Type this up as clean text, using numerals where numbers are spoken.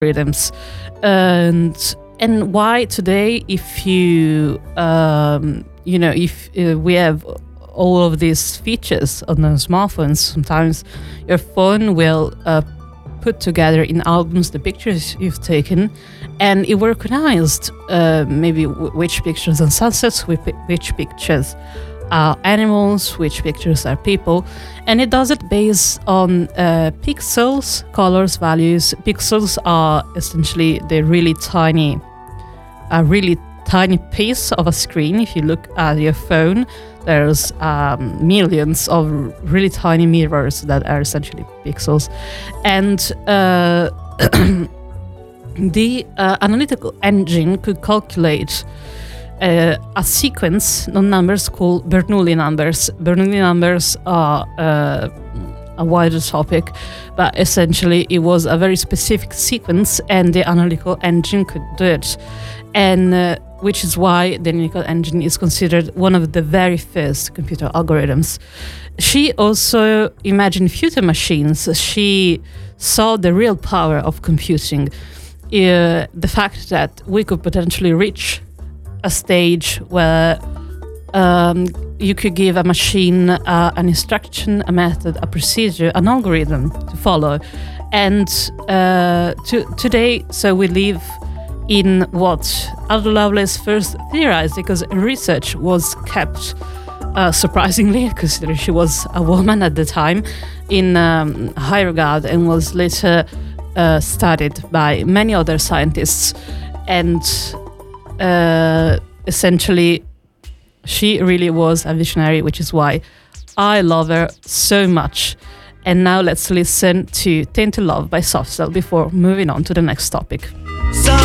algorithms, and why today, if if we have all of these features on the smartphones, sometimes your phone will put together in albums the pictures you've taken, and it will recognize maybe which pictures are sunsets, which pictures are animals, which pictures are people, and it does it based on pixels, colors, values. Pixels are essentially the really tiny piece of a screen. If you look at your phone, there's millions of really tiny mirrors that are essentially pixels, and the analytical engine could calculate a sequence of numbers called Bernoulli numbers. Bernoulli numbers are a wider topic, but essentially it was a very specific sequence, and the analytical engine could do it, and which is why the analytical engine is considered one of the very first computer algorithms. She also imagined future machines. She saw the real power of computing, the fact that we could potentially reach a stage where you could give a machine an instruction, a method, a procedure, an algorithm to follow. And today, so we live in what Ada Lovelace first theorized, because research was kept, surprisingly, considering she was a woman at the time, in high regard, and was later studied by many other scientists. And essentially, she really was a visionary, which is why I love her so much. And now let's listen to Tainted Love by Soft Cell before moving on to the next topic.